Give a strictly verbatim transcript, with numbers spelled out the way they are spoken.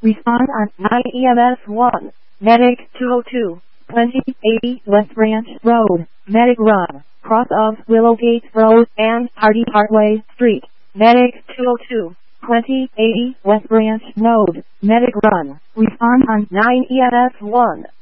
Respond on nine E M S one. Medic two oh two, twenty eighty West Branch Road, Medic Run, cross of Willowgate Road and Hardy Parkway Street. Medic two oh two, twenty eighty West Branch Road, Medic Run. Respond on nine E M S one.